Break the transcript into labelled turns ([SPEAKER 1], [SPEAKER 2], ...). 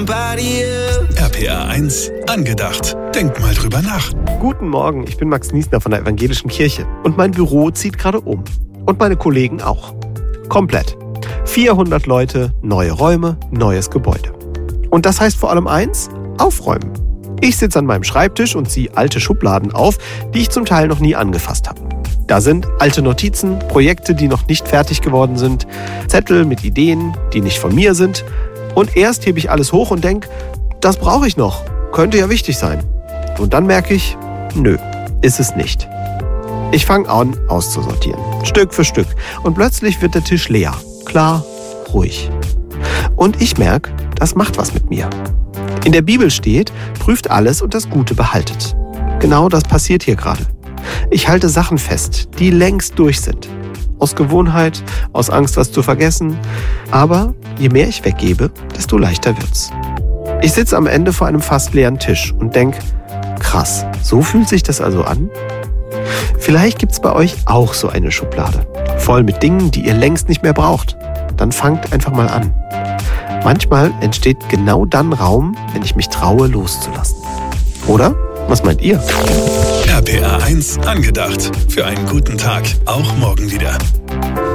[SPEAKER 1] RPR 1 angedacht. Denk mal drüber nach.
[SPEAKER 2] Guten Morgen, ich bin Max Niesner von der Evangelischen Kirche und mein Büro zieht gerade um. Und meine Kollegen auch. Komplett. 400 Leute, neue Räume, neues Gebäude. Und das heißt vor allem eins: aufräumen. Ich sitze an meinem Schreibtisch und ziehe alte Schubladen auf, die ich zum Teil noch nie angefasst habe. Da sind alte Notizen, Projekte, die noch nicht fertig geworden sind, Zettel mit Ideen, die nicht von mir sind. Und erst hebe ich alles hoch und denke, das brauche ich noch, könnte ja wichtig sein. Und dann merke ich, nö, ist es nicht. Ich fange an, auszusortieren, Stück für Stück. Und plötzlich wird der Tisch leer, klar, ruhig. Und ich merke, das macht was mit mir. In der Bibel steht, prüft alles und das Gute behaltet. Genau das passiert hier gerade. Ich halte Sachen fest, die längst durch sind. Aus Gewohnheit, aus Angst, was zu vergessen. Aber je mehr ich weggebe, desto leichter wird's. Ich sitze am Ende vor einem fast leeren Tisch und denke, krass, so fühlt sich das also an? Vielleicht gibt's bei euch auch so eine Schublade, voll mit Dingen, die ihr längst nicht mehr braucht. Dann fangt einfach mal an. Manchmal entsteht genau dann Raum, wenn ich mich traue, loszulassen. Oder? Was meint ihr?
[SPEAKER 1] RPR 1 angedacht. Für einen guten Tag. Auch morgen wieder.